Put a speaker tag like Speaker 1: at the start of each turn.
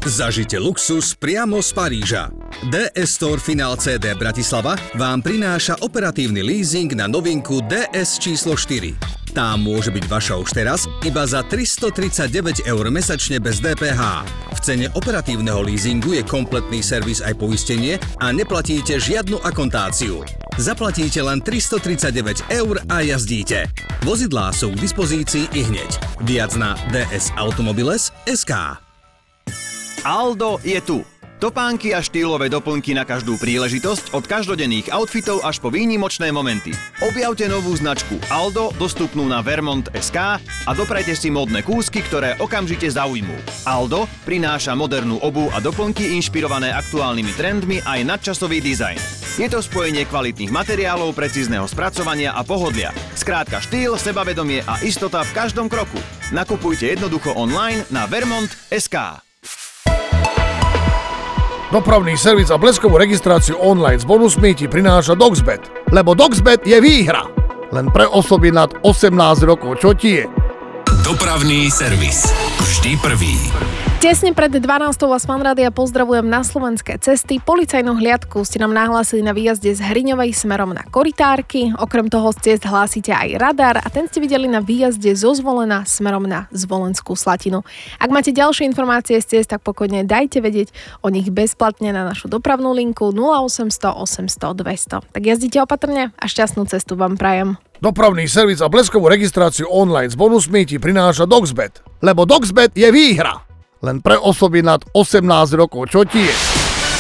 Speaker 1: Zažite luxus priamo z Paríža. DS Store Final CD Bratislava vám prináša operatívny leasing na novinku DS číslo 4. Tá môže byť vaša už teraz iba za 339 € mesačne bez DPH. V cene operatívneho leasingu je kompletný servis aj poistenie a neplatíte žiadnu akontáciu. Zaplatíte len 339 € a jazdíte. Vozidlá sú k dispozícii ihneď. Viac na dsautomobiles.sk.
Speaker 2: Aldo je tu. Topánky a štýlové doplnky na každú príležitosť, od každodenných outfitov až po výnimočné momenty. Objavte novú značku Aldo, dostupnú na Vermont.sk a doprajte si módne kúsky, ktoré okamžite zaujmú. Aldo prináša modernú obuv a doplnky inšpirované aktuálnymi trendmi aj nadčasový dizajn. Je to spojenie kvalitných materiálov, precízneho spracovania a pohodlia. Skrátka štýl, sebavedomie a istota v každom kroku. Nakupujte jednoducho online na Vermont.sk.
Speaker 3: Dopravný servis a bleskovú registráciu online s bonusmi ti prináša Doxbet. Lebo Doxbet je výhra. Len pre osoby nad 18 rokov. Čo ti je?
Speaker 4: Dopravný servis. Vždy prvý.
Speaker 5: Tesne pred 12. vás Fanrádia pozdravujem na slovenské cesty. Policajnú hliadku ste nám nahlásili na výjazde z Hriňovej smerom na Korytárky. Okrem toho z ciest hlásite aj radar a ten ste videli na výjazde zo Zvolena smerom na Zvolenskú Slatinu. Ak máte ďalšie informácie z ciest, tak pokojne dajte vedieť o nich bezplatne na našu dopravnú linku 0800 800 200. Tak jazdite opatrne a šťastnú cestu vám prajem.
Speaker 3: Dopravný servis a bleskovú registráciu online s bonusmi ti prináša Doxbet. Lebo Doxbet je výhra. Len pre osoby nad 18 rokov. Čo ti je?